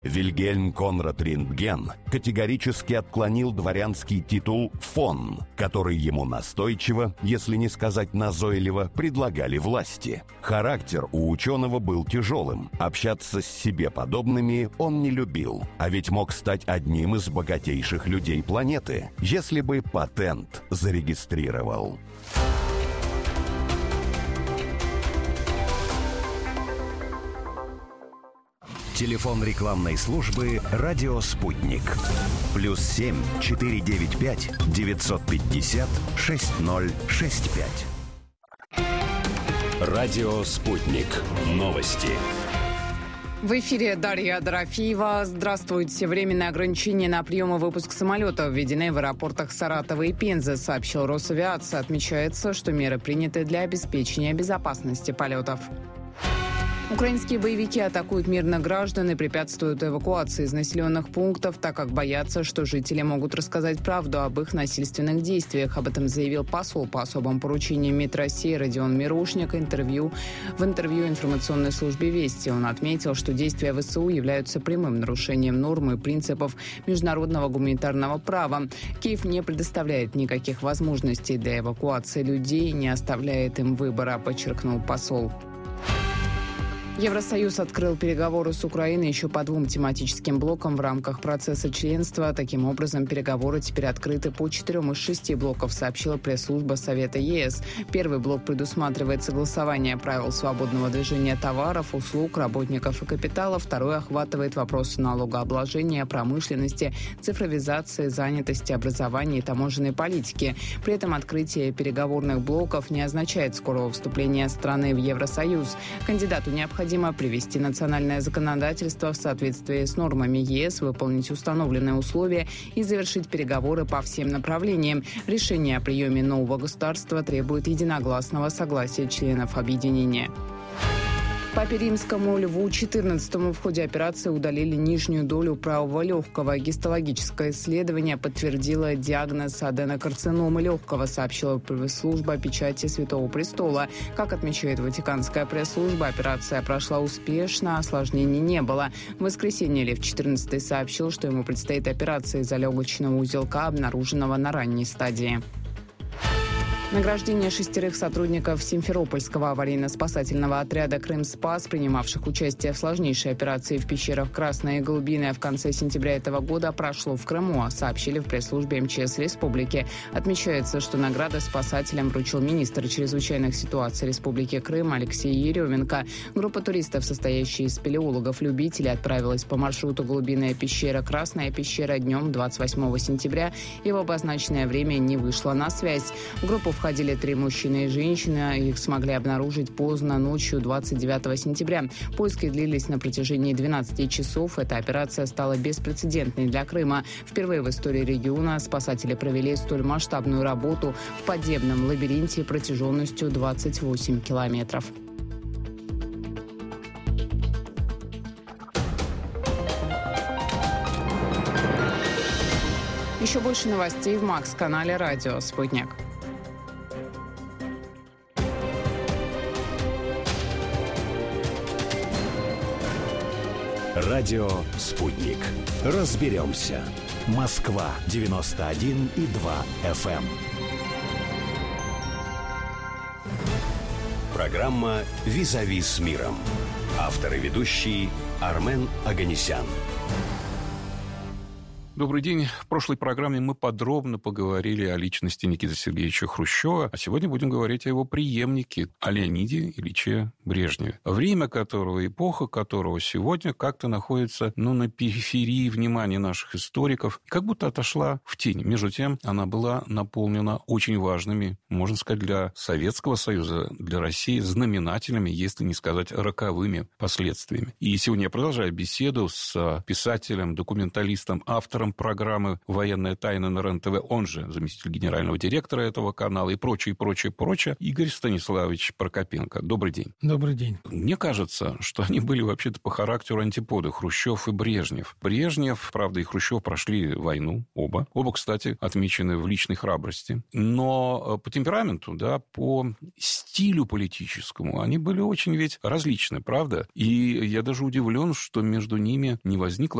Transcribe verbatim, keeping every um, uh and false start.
Вильгельм Конрад Рентген категорически отклонил дворянский титул «фон», который ему настойчиво, если не сказать назойливо, предлагали власти. Характер у ученого был тяжелым, общаться с себе подобными он не любил, а ведь мог стать одним из богатейших людей планеты, если бы патент зарегистрировал. Телефон рекламной службы «Радио Спутник». Плюс семь четыре девять пять девятьсот пятьдесят шесть ноль шесть пять. Радио Спутник. Новости. В эфире Дарья Дорофеева. Здравствуйте. Временные ограничения на прием и выпуск самолетов введены в аэропортах Саратова и Пензы, сообщил Росавиация. Отмечается, что меры приняты для обеспечения безопасности полетов. Украинские боевики атакуют мирных граждан и препятствуют эвакуации из населенных пунктов, так как боятся, что жители могут рассказать правду об их насильственных действиях. Об этом заявил посол по особым поручениям МИД России Родион Мирошник интервью, в интервью информационной службе «Вести». Он отметил, что действия ВСУ являются прямым нарушением норм и принципов международного гуманитарного права. Киев не предоставляет никаких возможностей для эвакуации людей и не оставляет им выбора, подчеркнул посол. Евросоюз открыл переговоры с Украиной еще по двум тематическим блокам в рамках процесса членства. Таким образом, переговоры теперь открыты по четырем из шести блоков, сообщила пресс-служба Совета ЕС. Первый блок предусматривает согласование правил свободного движения товаров, услуг, работников и капитала. Второй охватывает вопросы налогообложения, промышленности, цифровизации, занятости, образования и таможенной политики. При этом открытие переговорных блоков не означает скорого вступления страны в Евросоюз. Кандидату необходимо Необходимо привести национальное законодательство в соответствии с нормами ЕС, выполнить установленные условия и завершить переговоры по всем направлениям. Решение о приеме нового государства требует единогласного согласия членов объединения. Папе Римскому Льву четырнадцатому в ходе операции удалили нижнюю долю правого легкого. Гистологическое исследование подтвердило диагноз аденокарциномы легкого, сообщила пресс-служба печати Святого Престола. Как отмечает Ватиканская пресс-служба, операция прошла успешно, осложнений не было. В воскресенье Лев четырнадцатый сообщил, что ему предстоит операция из-за легочного узелка, обнаруженного на ранней стадии. Награждение шестерых сотрудников Симферопольского аварийно-спасательного отряда «Крым-Спас», принимавших участие в сложнейшей операции в пещерах Красная и Голубиная в конце сентября этого года, прошло в Крыму, сообщили в пресс-службе МЧС Республики. Отмечается, что награды спасателям вручил министр чрезвычайных ситуаций Республики Крым Алексей Еременко. Группа туристов, состоящая из спелеологов-любителей, отправилась по маршруту Голубиная пещера, Красная пещера днем двадцать восьмого сентября и в обозначенное время не вышла на связь. В группу входили три мужчины и женщина. Их смогли обнаружить поздно ночью двадцать девятого сентября. Поиски длились на протяжении двенадцати часов. Эта операция стала беспрецедентной для Крыма. Впервые в истории региона спасатели провели столь масштабную работу в подземном лабиринте протяженностью двадцать восемь километров. Еще больше новостей в Макс-канале «Радио Спутник». Радио «Спутник». Разберемся. Москва девяносто один и два эф эм. Программа «Визави с миром». Автор и ведущий Армен Оганесян. Добрый день. В прошлой программе мы подробно поговорили о личности Никиты Сергеевича Хрущева, а сегодня будем говорить о его преемнике, о Леониде Ильиче Брежневе. Время которого, эпоха которого сегодня как-то находится ну, на периферии внимания наших историков, как будто отошла в тень. Между тем, она была наполнена очень важными, можно сказать, для Советского Союза, для России, знаменательными, если не сказать роковыми последствиями. И сегодня я продолжаю беседу с писателем, документалистом, автором ведущим программы «Военная тайна» на РЕН-ТВ, он же заместитель генерального директора этого канала и прочее, прочее, прочее, Игорь Станиславович Прокопенко. Добрый день. Добрый день. Мне кажется, что они были вообще-то по характеру антиподы, Хрущев и Брежнев. Брежнев, правда, и Хрущев прошли войну, оба. Оба, кстати, отмечены в личной храбрости. Но по темпераменту, да, по стилю политическому они были очень ведь различны, правда? И я даже удивлен, что между ними не возникло